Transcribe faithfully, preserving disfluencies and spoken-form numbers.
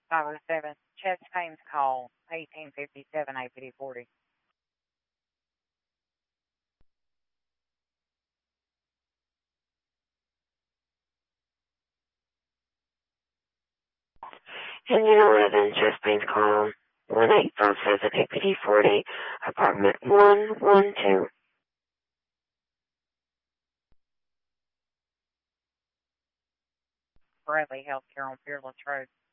five oh seven, chest pains call, eighteen fifty-seven A P D forty. And you know eleven, chest pains call, one eight five seven A P D forty, apartment one one two. Bradley Healthcare on Fearless Road.